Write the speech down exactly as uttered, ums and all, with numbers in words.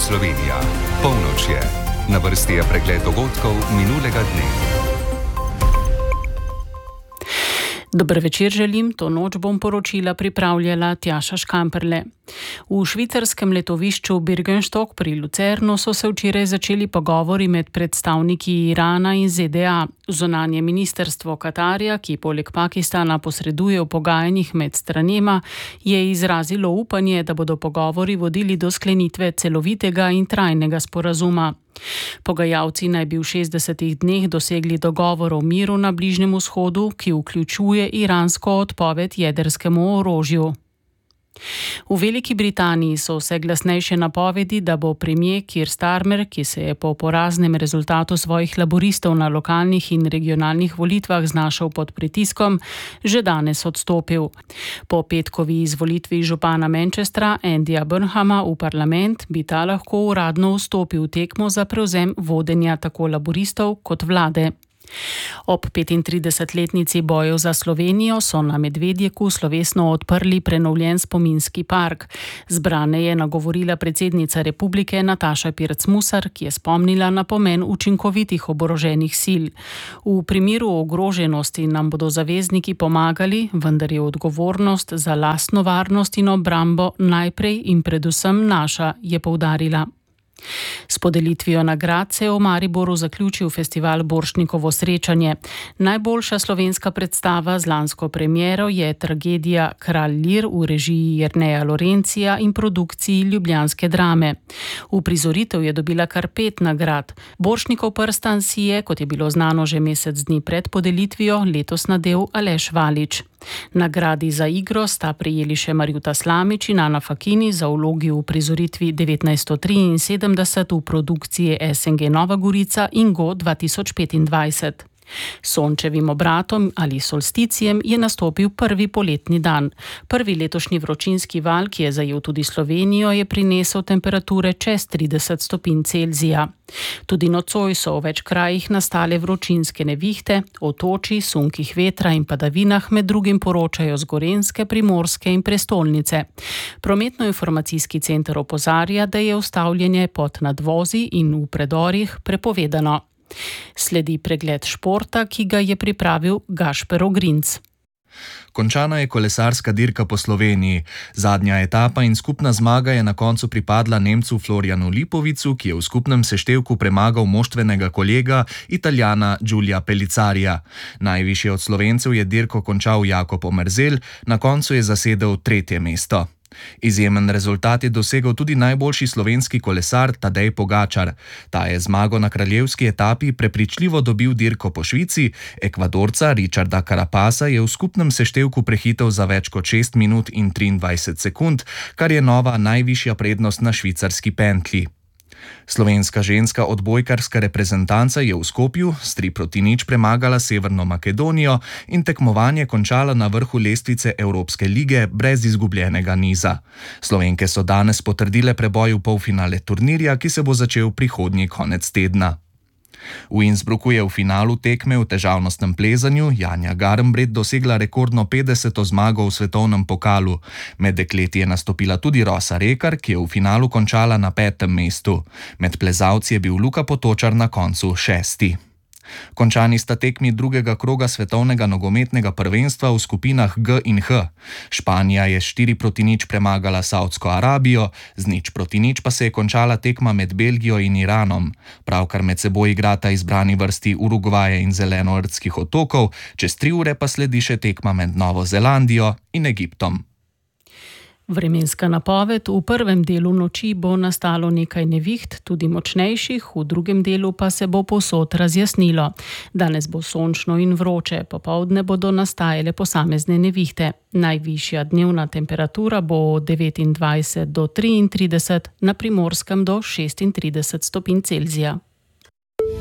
Slovenija. Polnoč je. Na vrsti je pregled dogodkov minulega dne. Dober večer želim, to noč bom poročila pripravljala Tjaša Škamperle. V švicarskem letovišču Birkenstock pri Lucernu so se včeraj začeli pogovori med predstavniki Irana in Z D A. Zunanje ministrstvo Katarja, ki poleg Pakistana posreduje v pogajanjih med stranema, je izrazilo upanje, da bodo pogovori vodili do sklenitve celovitega in trajnega sporazuma. Pogajalci naj bi v šestdesetih dneh dosegli dogovor o miru na Bližnjem vzhodu, ki vključuje iransko odpoved jedrskemu orožju. V Veliki Britaniji so vse glasnejše napovedi, da bo premier Keir Starmer, ki se je po poraznem rezultatu svojih laboristov na lokalnih in regionalnih volitvah znašel pod pritiskom, že danes odstopil. Po petkovi izvolitvi župana Manchestra Andyja Burnhama v parlament bi ta lahko uradno vstopil v tekmo za prevzem vodenja tako laboristov kot vlade. Ob petintridesetletnici bojev za Slovenijo so na Medvedjeku slovesno odprli prenovljen spominski park. Zbrane je nagovorila predsednica republike Nataša Pirc Musar, ki je spomnila na pomen učinkovitih oboroženih sil. V primeru ogroženosti nam bodo zavezniki pomagali, vendar je odgovornost za lastno varnost in obrambo najprej in predvsem naša, je poudarila. S podelitvijo nagrad se je v Mariboru zaključil festival Borštnikovo srečanje. Najboljša slovenska predstava z lansko premiero je tragedija Kralj Lir v režiji Jerneja Lorencija in produkciji ljubljanske Drame. Uprizoritev je dobila kar pet nagrad. Borštnikov prstan si je, kot je bilo znano že mesec dni pred podelitvijo, letos nadel Aleš Valič. Nagradi za igro sta prejeli še Marjuta Slamič in Ana Fakini za vlogi v prizoritvi devetnajststo triinsedemdeset v produkciji S N G Nova Gorica in Go dva tisoč petindvajset. Sončevim obratom ali solsticijem je nastopil prvi poletni dan. Prvi letošnji vročinski val, ki je zajel tudi Slovenijo, je prinesel temperature čez trideset stopinj Celzija. Tudi nocoj so v več krajih nastale vročinske nevihte, o toči, sunkih vetra in padavinah med drugim poročajo z Gorenjske, Primorske in prestolnice. Prometno-informacijski center opozarja, da je ustavljanje pod nadvozi in v predorih prepovedano. Sledi pregled športa, ki ga je pripravil Gašper Ogrinc. Končana je kolesarska dirka po Sloveniji. Zadnja etapa in skupna zmaga je na koncu pripadla Nemcu Florianu Lipovicu, ki je v skupnem seštevku premagal moštvenega kolega Italijana Giulia Pellizzarija. Najvišje od Slovencev je dirko končal Jakob Omerzel, na koncu je zasedel tretje mesto. Izjemen rezultat je dosegel tudi najboljši slovenski kolesar Tadej Pogačar. Ta je zmago na kraljevski etapi prepričljivo dobil dirko po Švici, Ekvadorca Richarda Carapasa je v skupnem seštevku prehitel za več kot šest minut in triindvajset sekund, kar je nova najvišja prednost na švicarski pentlji. Slovenska ženska odbojkarska reprezentanca je v Skopju s tri proti nič premagala Severno Makedonijo in tekmovanje končala na vrhu lestvice Evropske lige brez izgubljenega niza. Slovenke so danes potrdile preboj v polfinale turnirja, ki se bo začel prihodnji konec tedna. V Innsbrucku je v finalu tekme v težavnostnem plezanju Janja Garnbret dosegla rekordno petdeseto zmago v svetovnem pokalu. Med dekleti je nastopila tudi Rosa Rekar, ki je v finalu končala na petem mestu. Med plezalci je bil Luka Potočar na koncu šesti. Končani sta tekmi drugega kroga svetovnega nogometnega prvenstva v skupinah G in H. Španija je štiri proti nič premagala Saudsko Arabijo, z nič proti nič pa se je končala tekma med Belgijo in Iranom. Pravkar med seboj igrata izbrani vrsti Urugvaja in Zelenordskih otokov, čez tri ure pa sledi še tekma med Novo Zelandijo in Egiptom. Vremenska napoved: v prvem delu noči bo nastalo nekaj neviht, tudi močnejših, v drugem delu pa se bo povsod razjasnilo. Danes bo sončno in vroče, popoldne bodo nastajale posamezne nevihte. Najvišja dnevna temperatura bo od devetindvajset do triintrideset, na Primorskem do šestintrideset stopinj Celzija.